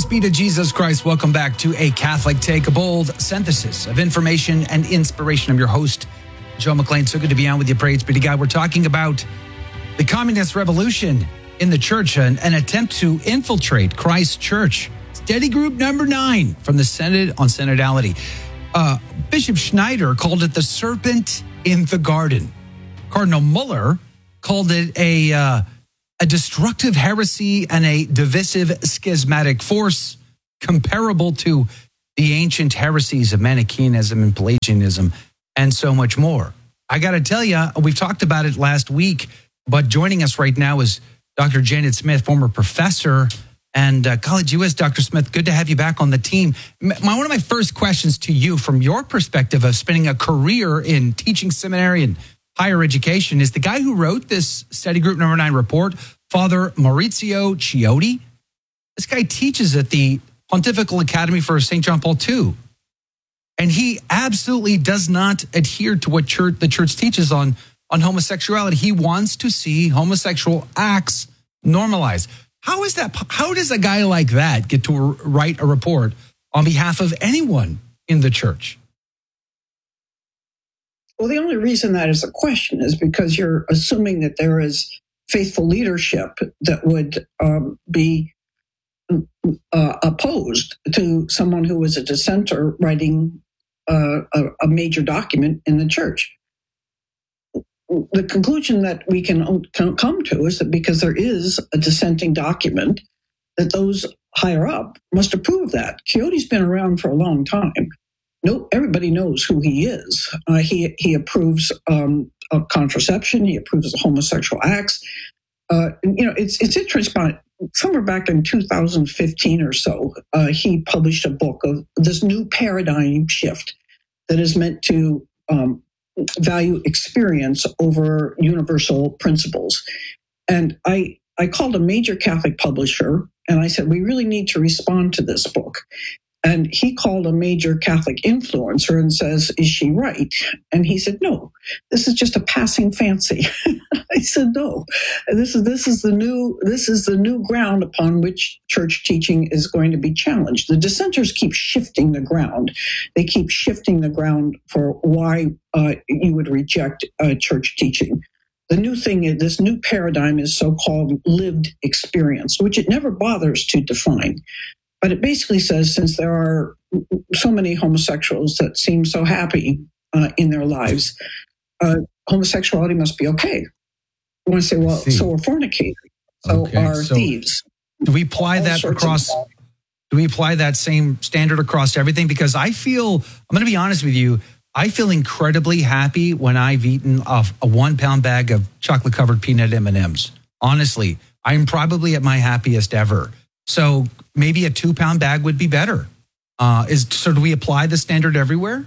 be to Jesus Christ. Welcome back to A Catholic Take, a bold synthesis of information and inspiration. I'm your host, Joe McLean. So good to be on with you, praise be to God. We're talking about the communist revolution in the church, an attempt to infiltrate Christ's church. Study group number 9 from the Synod on Synodality. Bishop Schneider called it the serpent in the garden. Cardinal Muller called it a destructive heresy and a divisive schismatic force comparable to the ancient heresies of Manichaeanism and Pelagianism and so much more. I got to tell you, we've talked about it last week, but joining us right now is Dr. Janet Smith, former professor and College US. Dr. Smith, good to have you back on the team. One of my first questions to you, from your perspective of spending a career in teaching seminary and higher education, is the guy who wrote this study group number 9 report, Father Maurizio Chiotti. This guy teaches at the Pontifical Academy for St. John Paul II. And he absolutely does not adhere to what the church teaches on homosexuality. He wants to see homosexual acts normalized. How is that? How does a guy like that get to write a report on behalf of anyone in the church? Well, the only reason that is a question is because you're assuming that there is faithful leadership that would be opposed to someone who is a dissenter writing a major document in the church. The conclusion that we can come to is that because there is a dissenting document, that those higher up must approve of that. Chiotti's been around for a long time. Everybody knows who he is. He approves of contraception. He approves of homosexual acts. It's interesting. Somewhere back in 2015 or so, he published a book of this new paradigm shift that is meant to value experience over universal principles. And I called a major Catholic publisher and I said, we really need to respond to this book. And he called a major Catholic influencer and says, is she right? And he said, no, this is just a passing fancy. I said, no, this is the new ground upon which church teaching is going to be challenged. The dissenters keep shifting the ground. They keep shifting the ground for why you would reject church teaching. The new thing is, this new paradigm is so-called lived experience, which it never bothers to define. But it basically says, since there are so many homosexuals that seem so happy in their lives, homosexuality must be okay. You want to say, well, so are fornicators, so are thieves. Do we apply that across? Do we apply that same standard across everything? Because I'm going to be honest with you, I feel incredibly happy when I've eaten a 1 pound bag of chocolate-covered peanut M&Ms. Honestly, I'm probably at my happiest ever. So maybe a 2 pound bag would be better. So do we apply the standard everywhere?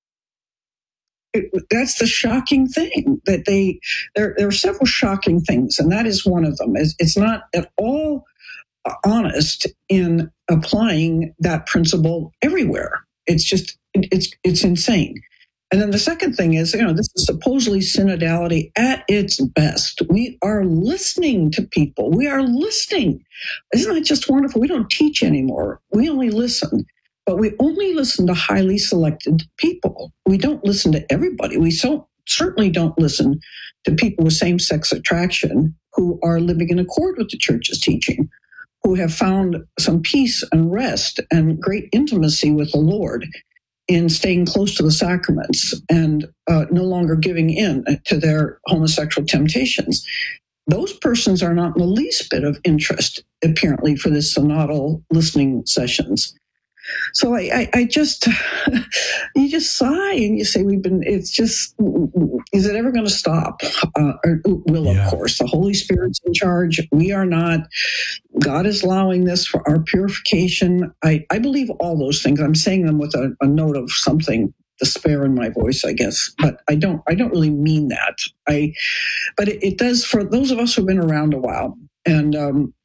That's the shocking thing, that there are several shocking things, and that is one of them. It's not at all honest in applying that principle everywhere. It's just, it's insane. And then the second thing is, this is supposedly synodality at its best. We are listening to people. We are listening. Isn't that just wonderful? We don't teach anymore. We only listen. But we only listen to highly selected people. We don't listen to everybody. We certainly don't listen to people with same-sex attraction who are living in accord with the church's teaching, who have found some peace and rest and great intimacy with the Lord in staying close to the sacraments and no longer giving in to their homosexual temptations. Those persons are not in the least bit of interest, apparently, for this synodal listening sessions. So I just, you just sigh and you say, is it ever going to stop? Of course. The Holy Spirit's in charge. We are not. God is allowing this for our purification. I believe all those things. I'm saying them with a note of something, despair in my voice, I guess. But I don't really mean that. But it does for those of us who've been around a while. And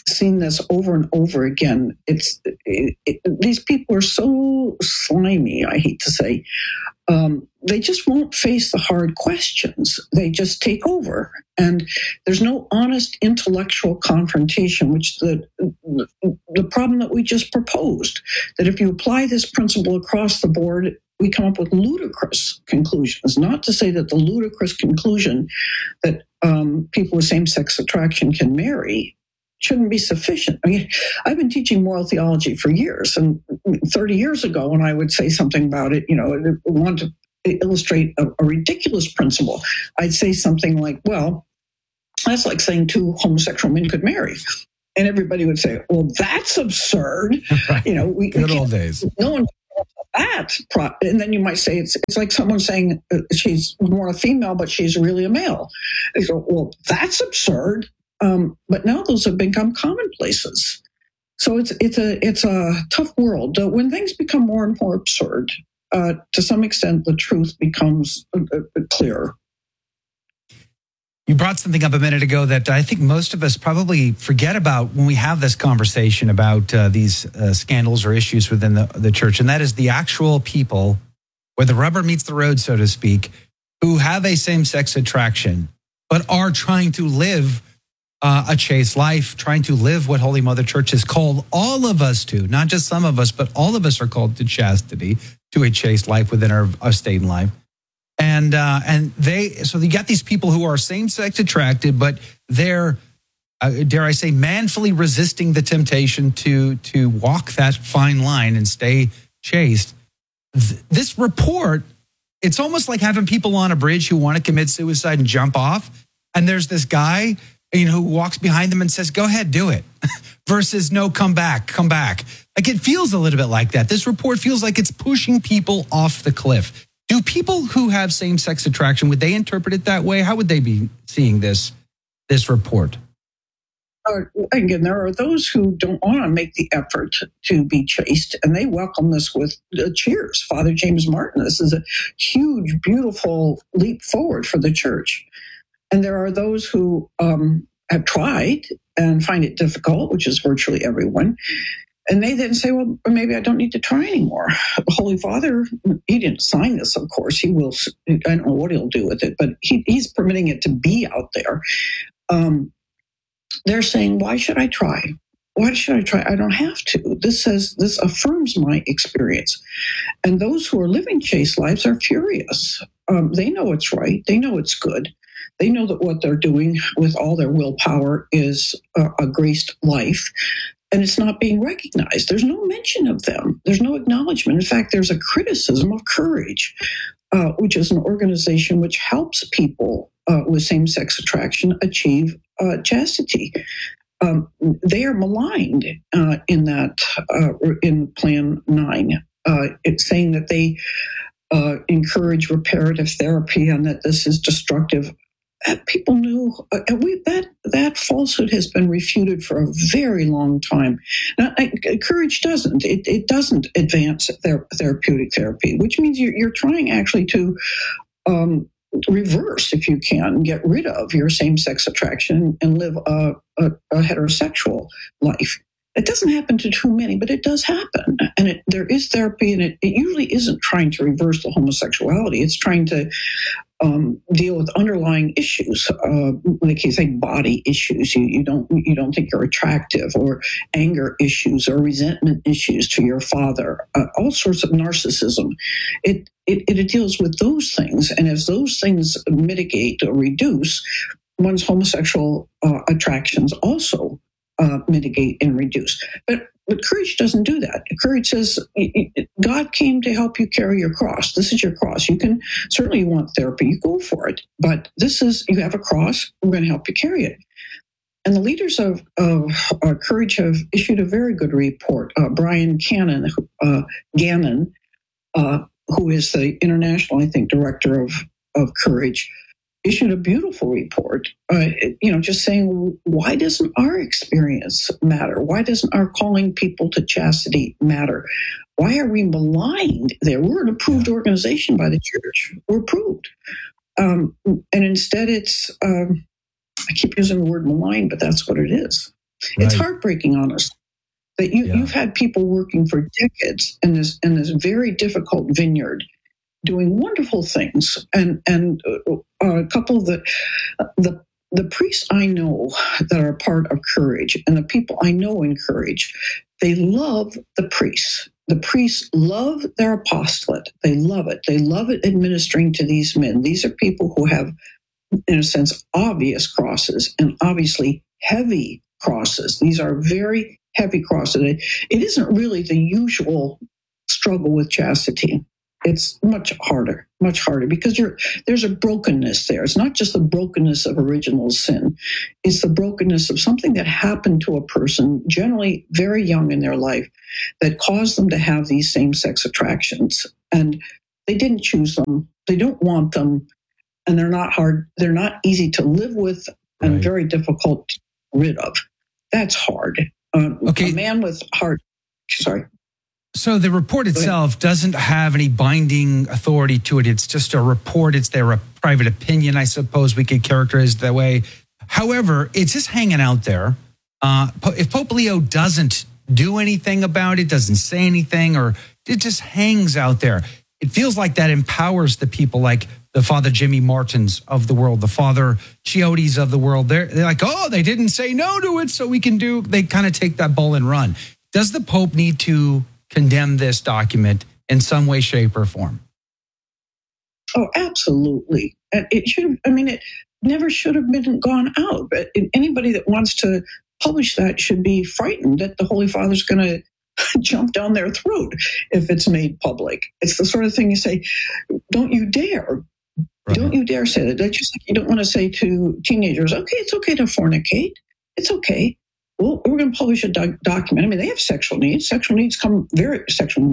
seen this over and over again. These people are so slimy, I hate to say. They just won't face the hard questions. They just take over. And there's no honest intellectual confrontation, which the problem that we just proposed, that if you apply this principle across the board, we come up with ludicrous conclusions. Not to say that the ludicrous conclusion that people with same-sex attraction can marry shouldn't be sufficient. I mean, I've been teaching moral theology for years, and 30 years ago, when I would say something about it, want to illustrate a ridiculous principle, I'd say something like, well, that's like saying two homosexual men could marry. And everybody would say, well, that's absurd. Right. Good old days. No one that. And then you might say it's like someone saying she's more a female, but she's really a male. They go, well, that's absurd. But now those have become commonplaces. So it's a tough world. When things become more and more absurd, to some extent, the truth becomes clearer. You brought something up a minute ago that I think most of us probably forget about when we have this conversation about these scandals or issues within the church, and that is the actual people, where the rubber meets the road, so to speak, who have a same-sex attraction, but are trying to live a chaste life, trying to live what Holy Mother Church has called all of us to, not just some of us, but all of us are called to chastity, to a chaste life within our state in life. So you got these people who are same-sex attracted, but they're, dare I say, manfully resisting the temptation to walk that fine line and stay chaste. This report, it's almost like having people on a bridge who want to commit suicide and jump off, and there's this guy, who walks behind them and says, "Go ahead, do it," versus "No, come back." Like, it feels a little bit like that. This report feels like it's pushing people off the cliff. Do people who have same-sex attraction, would they interpret it that way? How would they be seeing this report? Again, there are those who don't want to make the effort to be chaste, and they welcome this with cheers. Father James Martin, this is a huge, beautiful leap forward for the church. And there are those who have tried and find it difficult, which is virtually everyone. And they then say, well, maybe I don't need to try anymore. The Holy Father, he didn't sign this, of course. He will, I don't know what he'll do with it, but he's permitting it to be out there. They're saying, why should I try? Why should I try? I don't have to. This affirms my experience. And those who are living chaste lives are furious. They know it's right. They know it's good. They know that what they're doing with all their willpower is a graced life. And it's not being recognized. There's no mention of them. There's no acknowledgement. In fact, there's a criticism of Courage, which is an organization which helps people with same-sex attraction achieve chastity. They are maligned in Plan 9. It's saying that they encourage reparative therapy and that this is destructive. People knew that falsehood has been refuted for a very long time. Now, Courage doesn't. It doesn't advance therapeutic therapy, which means you're trying actually to reverse, if you can, get rid of your same-sex attraction and live a heterosexual life. It doesn't happen to too many, but it does happen. And there is therapy, and it usually isn't trying to reverse the homosexuality. It's trying to deal with underlying issues, like you say, body issues. You don't think you're attractive, or anger issues, or resentment issues to your father. All sorts of narcissism. It deals with those things, and as those things mitigate or reduce, one's homosexual attractions also mitigate and reduce. But Courage doesn't do that. Courage says, God came to help you carry your cross. This is your cross. You can certainly want therapy. You go for it. But you have a cross. We're going to help you carry it. And the leaders of Courage have issued a very good report. Brian Gannon, who is the international, I think, director of Courage, issued a beautiful report, just saying, why doesn't our experience matter? Why doesn't our calling people to chastity matter? Why are we maligned there? We're an approved organization by the church. We're approved. And instead it's, I keep using the word malign, but that's what it is. Right. It's heartbreaking, honestly, that you've had people working for decades in this very difficult vineyard, doing wonderful things, and a couple of the priests I know that are part of Courage, and the people I know in Courage, they love the priests. The priests love their apostolate. They love it. They love it administering to these men. These are people who have, in a sense, obvious crosses and obviously heavy crosses. These are very heavy crosses. It isn't really the usual struggle with chastity. It's much harder because there's a brokenness there. It's not just the brokenness of original sin. It's the brokenness of something that happened to a person, generally very young in their life, that caused them to have these same-sex attractions. And they didn't choose them. They don't want them. And they're not hard. They're not easy to live with and very difficult to get rid of. That's hard. Okay. A man with heart. Sorry. So the report itself doesn't have any binding authority to it. It's just a report. It's their private opinion, I suppose we could characterize it that way. However, it's just hanging out there. If Pope Leo doesn't do anything about it, doesn't say anything, or it just hangs out there, it feels like that empowers the people like the Father Jimmy Martins of the world, the Father Chiotis of the world. They're like, oh, they didn't say no to it, so we can do. They kind of take that ball and run. Does the Pope need to condemn this document in some way, shape, or form? Oh, absolutely. It should. I mean, it never should have been gone out. But anybody that wants to publish that should be frightened that the Holy Father's going to jump down their throat if it's made public. It's the sort of thing you say, don't you dare. Right. Don't you dare say that. That's just like you don't want to say to teenagers, okay, it's okay to fornicate. It's okay. Well, we're going to publish a document. I mean, they have sexual needs. Sexual needs come very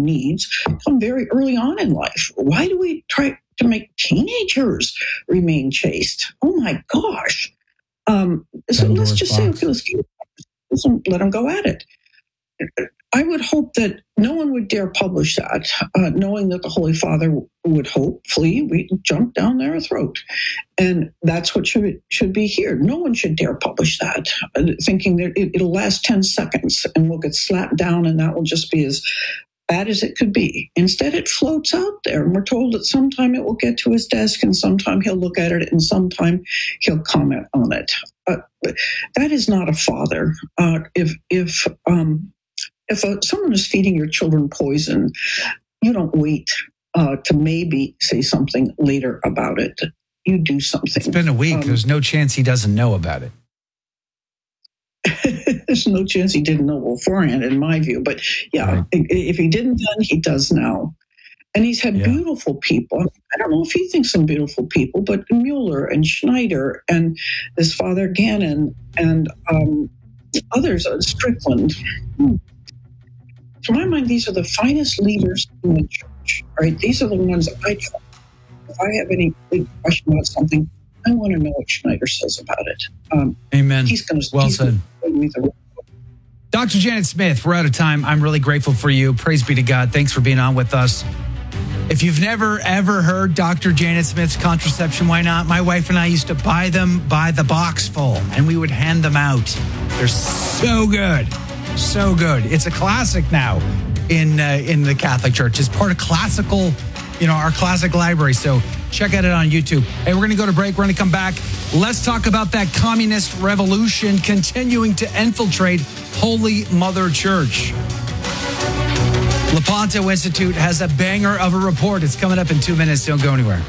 early on in life. Why do we try to make teenagers remain chaste? Oh my gosh! So let's just say, okay, let's let them go at it. I would hope that no one would dare publish that, knowing that the Holy Father would hopefully we jump down their throat. And that's what should be here. No one should dare publish that, thinking that it'll last 10 seconds and we'll get slapped down and that will just be as bad as it could be. Instead, it floats out there, and we're told that sometime it will get to his desk and sometime he'll look at it and sometime he'll comment on it. That is not a father. If someone is feeding your children poison, you don't wait to maybe say something later about it. You do something. It's been a week. There's no chance he doesn't know about it. There's no chance he didn't know beforehand, in my view. But yeah, if he didn't then, he does now. And he's had beautiful people. I don't know if he thinks some beautiful people, but Mueller and Schneider and this Father Gannon and others, Strickland. To my mind, these are the finest leaders in the church, right? These are the ones I trust. If I have any big question about something, I want to know what Schneider says about it. Amen. He's going to well said. Dr. Janet Smith, we're out of time. I'm really grateful for you. Praise be to God. Thanks for being on with us. If you've never, ever heard Dr. Janet Smith's Contraception, Why Not? My wife and I used to buy them by the box full, and we would hand them out. They're so good. So good. It's a classic now in the Catholic Church. It's part of classical, our classic library. So check out it on YouTube. Hey, we're going to go to break. We're going to come back. Let's talk about that communist revolution continuing to infiltrate Holy Mother Church. Lepanto Institute has a banger of a report. It's coming up in 2 minutes. Don't go anywhere.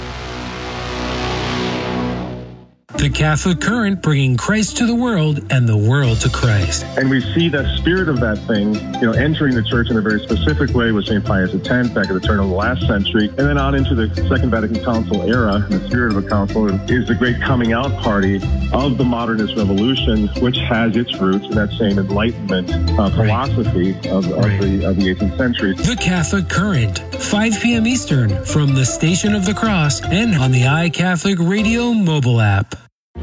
The Catholic Current, bringing Christ to the world and the world to Christ. And we see that spirit of that thing, entering the church in a very specific way with St. Pius X back at the turn of the last century, and then on into the Second Vatican Council era. And the spirit of a council is the great coming out party of the modernist revolution, which has its roots in that same Enlightenment philosophy of the 18th century. The Catholic Current, 5 p.m. Eastern, from the Station of the Cross and on the iCatholic Radio mobile app.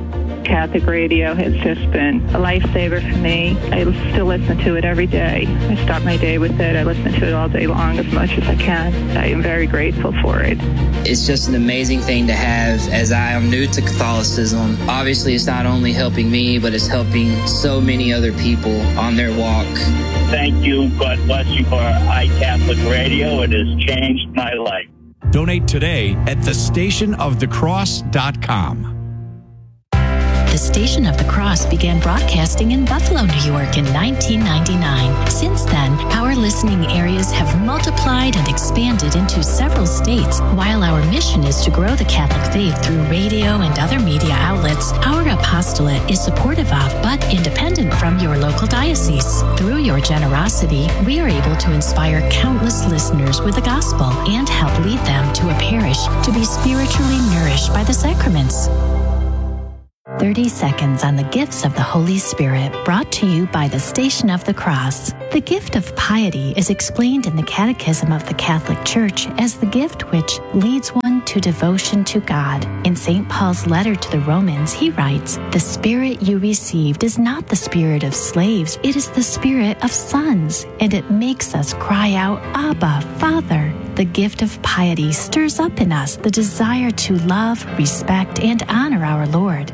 Catholic radio has just been a lifesaver for me. I still listen to it every day. I start my day with it. I listen to it all day long as much as I can. I am very grateful for it. It's just an amazing thing to have, as I am new to Catholicism. Obviously, it's not only helping me, but it's helping so many other people on their walk. Thank you. God bless you for iCatholic Radio. It has changed my life. Donate today at thestationofthecross.com. The Station of the Cross began broadcasting in Buffalo, New York in 1999. Since then, our listening areas have multiplied and expanded into several states. While our mission is to grow the Catholic faith through radio and other media outlets, our apostolate is supportive of but independent from your local diocese. Through your generosity, we are able to inspire countless listeners with the gospel and help lead them to a parish to be spiritually nourished by the sacraments. 30 seconds on the gifts of the Holy Spirit, brought to you by the Station of the Cross. The gift of piety is explained in the Catechism of the Catholic Church as the gift which leads one to devotion to God. In St. Paul's letter to the Romans, he writes, "The Spirit you received is not the spirit of slaves, it is the spirit of sons, and it makes us cry out, Abba, Father." The gift of piety stirs up in us the desire to love, respect, and honor our Lord.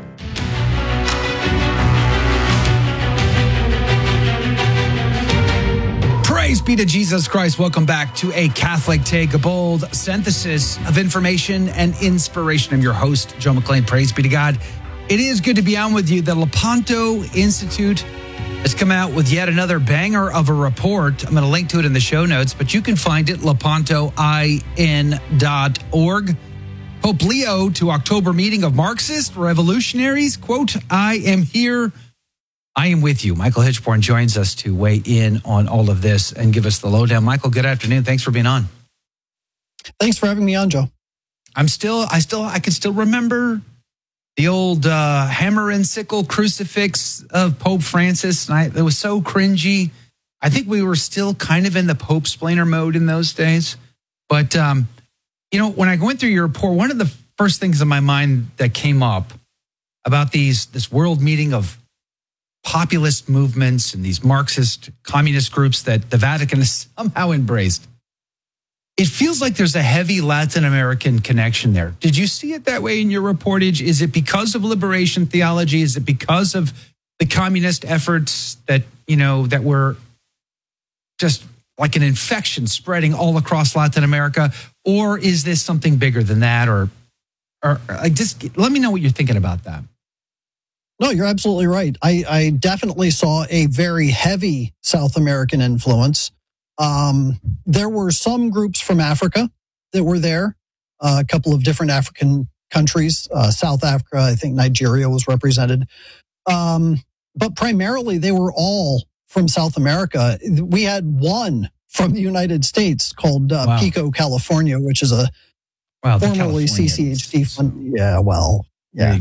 Praise be to Jesus Christ. Welcome back to A Catholic Take, a bold synthesis of information and inspiration. I'm your host, Joe McLean. Praise be to God. It is good to be on with you. The Lepanto Institute has come out with yet another banger of a report. I'm going to link to it in the show notes, but you can find it, lepantoin.org. Pope Leo to October meeting of Marxist revolutionaries. Quote, "I am here. I am with you." Michael Hitchborn joins us to weigh in on all of this and give us the lowdown. Michael, good afternoon. Thanks for being on. Thanks for having me on, Joe. I can still remember the old hammer and sickle crucifix of Pope Francis. And it was so cringy. I think we were still kind of in the Pope-splainer mode in those days. But, when I went through your report, one of the first things in my mind that came up about this world meeting of populist movements and these Marxist communist groups that the Vatican has somehow embraced. It feels like there's a heavy Latin American connection there. Did you see it that way in your reportage? Is it because of liberation theology? Is it because of the communist efforts that were just like an infection spreading all across Latin America? Or is this something bigger than that? Or just let me know what you're thinking about that. No, you're absolutely right. I definitely saw a very heavy South American influence. There were some groups from Africa that were there, a couple of different African countries, South Africa, I think Nigeria was represented. But primarily they were all from South America. We had one from the United States called Pico, California, which is a formerly CCHD fund. Yeah, well, yeah.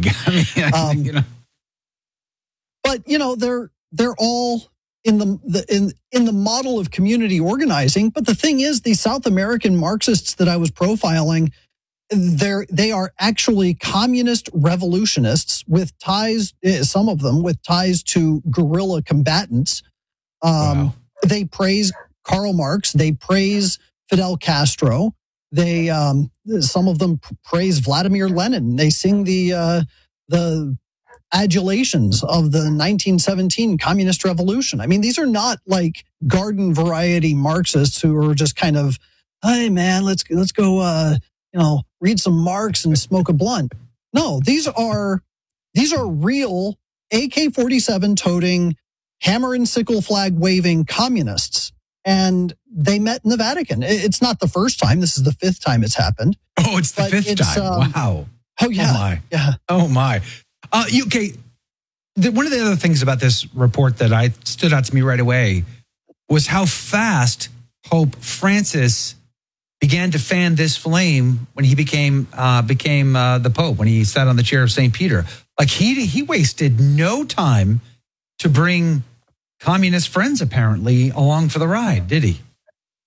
But they're all in the model of community organizing. But the thing is, the South American Marxists that I was profiling, they are actually communist revolutionists with ties, some of them with ties to guerrilla combatants. They praise Karl Marx. They praise Fidel Castro. They some of them praise Vladimir Lenin. They sing the adulations of the 1917 communist revolution. I mean, these are not like garden variety Marxists who are just kind of, hey man, let's go read some Marx and smoke a blunt. No, these are real AK-47 toting, hammer and sickle flag waving communists. And they met in the Vatican. It's not the first time. This is the fifth time it's happened. Oh, it's the fifth time. Wow. Oh yeah. Oh my. Yeah. Oh my. Okay. One of the other things about this report that stood out to me right away was how fast Pope Francis began to fan this flame when he became the Pope, when he sat on the chair of St. Peter. Like he wasted no time to bring communist friends apparently along for the ride, did he?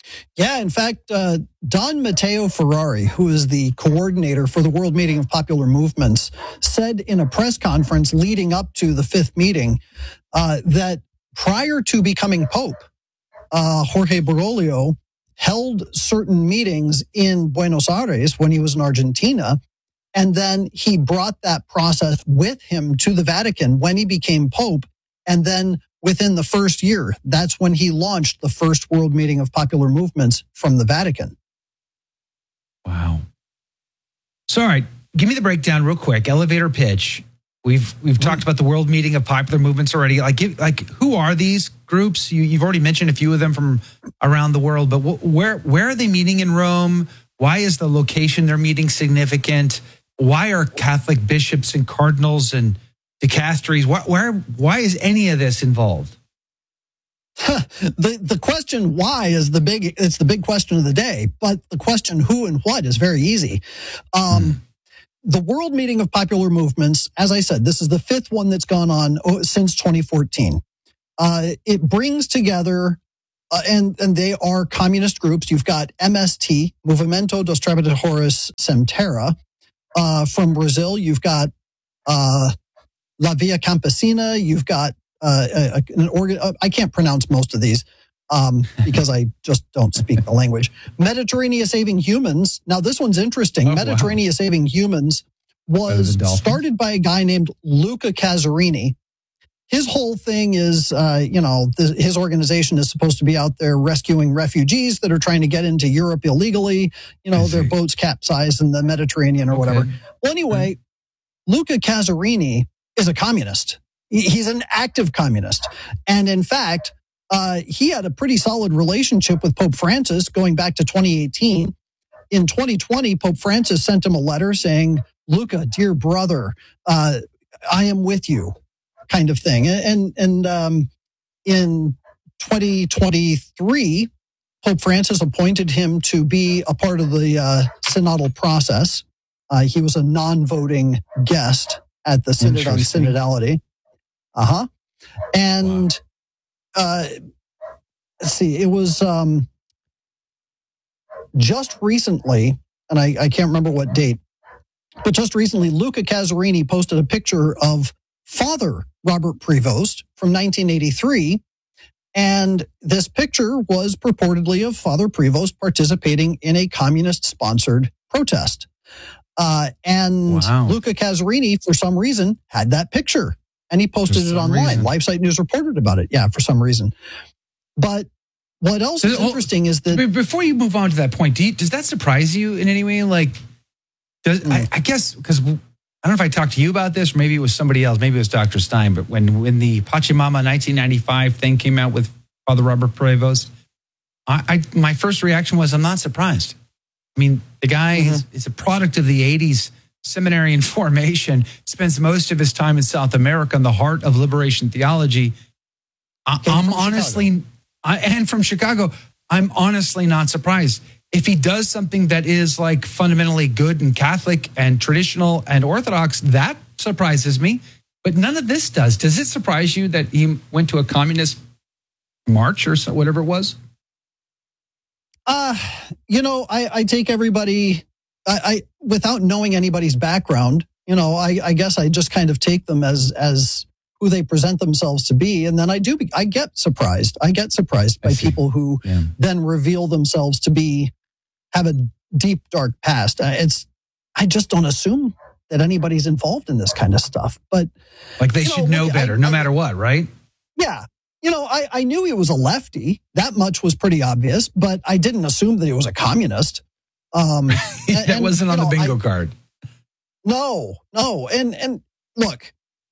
Yeah, in fact, Don Matteo Ferrari, who is the coordinator for the World Meeting of Popular Movements, said in a press conference leading up to the fifth meeting that prior to becoming Pope, Jorge Bergoglio held certain meetings in Buenos Aires when he was in Argentina, and then he brought that process with him to the Vatican when he became Pope, and then within the first year, that's when he launched the first World Meeting of Popular Movements from the Vatican. Wow. So, all right, give me the breakdown real quick. Elevator pitch. We've talked about the World Meeting of Popular Movements already. Like who are these groups? You've already mentioned a few of them from around the world, but where are they meeting in Rome? Why is the location they're meeting significant? Why are Catholic bishops and cardinals and dicasteries? Why is any of this involved? The question why is the big question of the day, but the question who and what is very easy. The World Meeting of Popular Movements, as I said, this is the fifth one that's gone on since 2014. It brings together, and they are communist groups. You've got MST, Movimento dos Trabalhadores Sem Terra, from Brazil. You've got La Via Campesina. You've got an organ. I can't pronounce most of these because I just don't speak the language. Mediterranean Saving Humans. Now, this one's interesting. Mediterranean Saving Humans was started by a guy named Luca Casarini. His whole thing is, his organization is supposed to be out there rescuing refugees that are trying to get into Europe illegally. Their boats capsized in the Mediterranean or whatever. Well, anyway, Luca Casarini is a communist. He's an active communist. And in fact, he had a pretty solid relationship with Pope Francis going back to 2018. In 2020, Pope Francis sent him a letter saying, Luca, dear brother, I am with you, kind of thing. And in 2023, Pope Francis appointed him to be a part of the synodal process. He was a non-voting guest at the Synod on Synodality. And let's see, it was just recently, and I can't remember what date, but just recently, Luca Casarini posted a picture of Father Robert Prevost from 1983. And this picture was purportedly of Father Prevost participating in a communist-sponsored protest. Luca Casarini, for some reason, had that picture. And he posted it online. LifeSite News reported about it. Yeah, for some reason. But what else is interesting is that... Before you move on to that point, does that surprise you in any way? I guess, because I don't know if I talked to you about this, or maybe it was somebody else, maybe it was Dr. Stein, but when the Pachamama 1995 thing came out with Father Robert Prevost, my first reaction was, I'm not surprised. I mean, the guy is a product of the 80s seminary and formation, spends most of his time in South America in the heart of liberation theology. I'm honestly, and from Chicago, I'm honestly not surprised. If he does something that is like fundamentally good and Catholic and traditional and Orthodox, that surprises me. But none of this does. Does it surprise you that he went to a communist march or so, whatever it was? I take everybody, I without knowing anybody's background, I guess I just kind of take them as who they present themselves to be. And then I get surprised. I get surprised by people who then reveal themselves to have a deep, dark past. I just don't assume that anybody's involved in this kind of stuff. But they should know better, no matter what, right? Yeah. I knew he was a lefty. That much was pretty obvious, but I didn't assume that he was a communist. That wasn't on the bingo card. No. And look,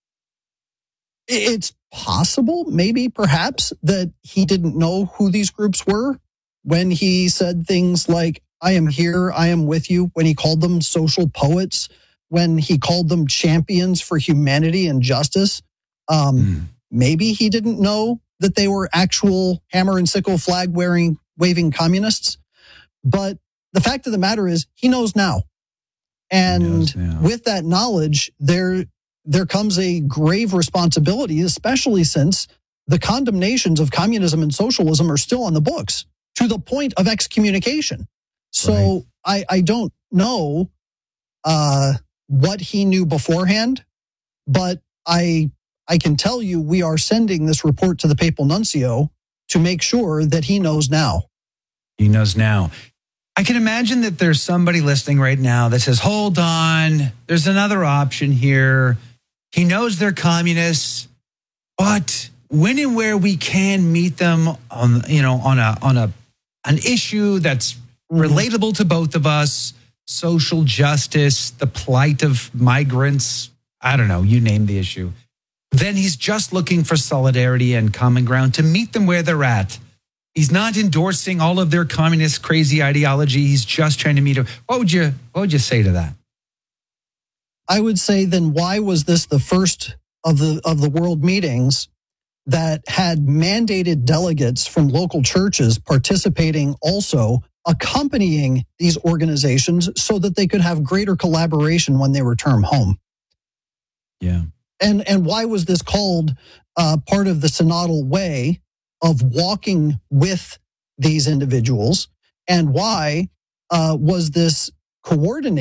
it's possible, maybe, perhaps, that he didn't know who these groups were when he said things like, I am here, I am with you, when he called them social poets, when he called them champions for humanity and justice. Maybe he didn't know that they were actual hammer and sickle flag waving communists. But the fact of the matter is, he knows now. And with that knowledge, there comes a grave responsibility, especially since the condemnations of communism and socialism are still on the books. to the point of excommunication. So I don't know what he knew beforehand, but I can tell you we are sending this report to the papal nuncio to make sure that he knows now. He knows now. I can imagine that there's somebody listening right now that says, hold on, there's another option here. He knows they're communists, but when and where we can meet them on, an issue that's relatable to both of us, social justice, the plight of migrants, I don't know, you name the issue. Then he's just looking for solidarity and common ground to meet them where they're at. He's not endorsing all of their communist crazy ideology. He's just trying to meet them. What would you say to that? I would say then why was this the first of the world meetings that had mandated delegates from local churches participating also, accompanying these organizations so that they could have greater collaboration when they return home? Yeah. And why was this called part of the synodal way of walking with these individuals? And why was this coordinated